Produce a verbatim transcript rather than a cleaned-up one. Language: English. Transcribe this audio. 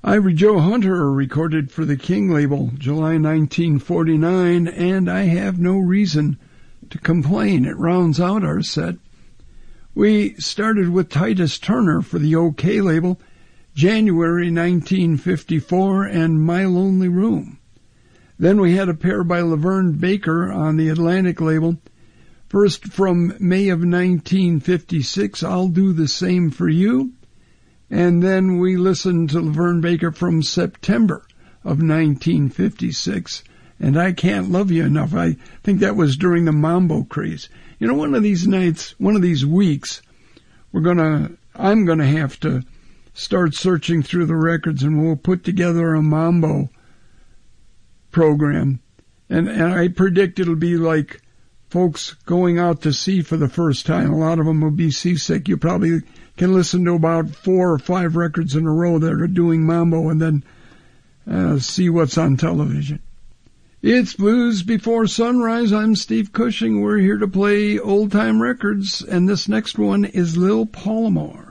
Ivory Joe Hunter recorded for the King label July nineteen forty-nine, and I Have No Reason to Complain. It rounds out our set. We started with Titus Turner for the OK label, January nineteen fifty-four, and My Lonely Room. Then we had a pair by Laverne Baker on the Atlantic label. First from May of nineteen fifty-six, I'll Do the Same for You. And then we listened to Laverne Baker from September of nineteen fifty-six, and I Can't Love You Enough. I think that was during the Mambo craze. You know, one of these nights, one of these weeks, we're gonna, I'm gonna have to start searching through the records, and we'll put together a Mambo program. And, and I predict it'll be like folks going out to sea for the first time. A lot of them will be seasick. You probably can listen to about four or five records in a row that are doing Mambo and then uh, see what's on television. It's Blues Before Sunrise. I'm Steve Cushing. We're here to play old-time records, and this next one is Lil Polymore.